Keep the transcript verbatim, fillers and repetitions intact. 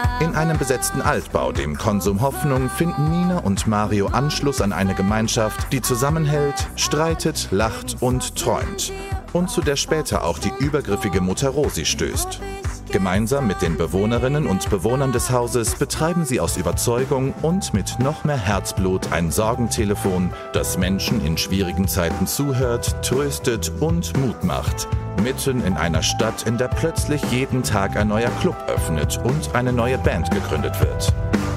In einem besetzten Altbau, dem Konsum Hoffnung, finden Nina und Mario Anschluss an eine Gemeinschaft, die zusammenhält, streitet, lacht und träumt. Und zu der später auch die übergriffige Mutter Rosi stößt. Gemeinsam mit den Bewohnerinnen und Bewohnern des Hauses betreiben sie aus Überzeugung und mit noch mehr Herzblut ein Sorgentelefon, das Menschen in schwierigen Zeiten zuhört, tröstet und Mut macht. Mitten in einer Stadt, in der plötzlich jeden Tag ein neuer Club öffnet und eine neue Band gegründet wird.